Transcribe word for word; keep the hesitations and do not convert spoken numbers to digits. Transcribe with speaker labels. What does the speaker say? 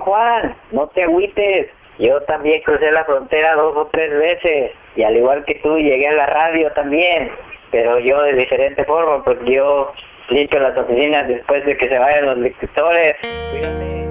Speaker 1: Juan, no te agüites. Yo también crucé la frontera dos o tres veces, y al igual que tú llegué a la radio también, pero yo de diferente forma, porque yo limpio las oficinas después de que se vayan los lectores. Cuídate.